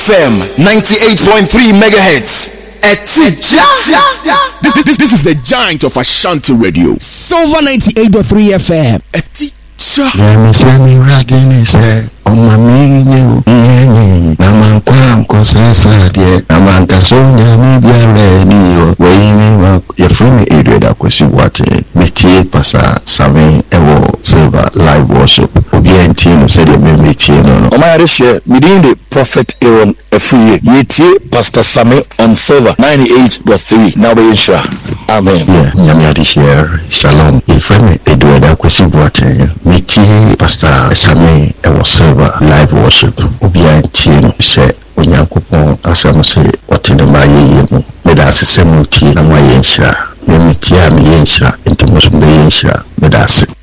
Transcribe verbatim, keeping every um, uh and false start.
F M ninety-eight point three megahertz. Etija. This, this, this is the giant of Ashanti Radio. Silver ninety-eight point three F M. Etija. Yami semi ragini se oma minyo yenye na mankwa nkosesa die na mankasonya ni biare niyo weini wa yefremi area da kwesi wate metie pasa sami ewo silver live worship obi entino said me metie no no Omaya share midin the prophet Aaron Efriye yetie pastor Sami on silver ninety-eight point three now be insha amen. Yeah, nyami adi share shalom yefremi area da kwesi wate metie pastor Sami ewo silver live worship obi entino se onyankopon asam se otene ma yeye mu meda asese mu tie na ma yenhira me metie am yenhira ntimo so me yenhira meda ase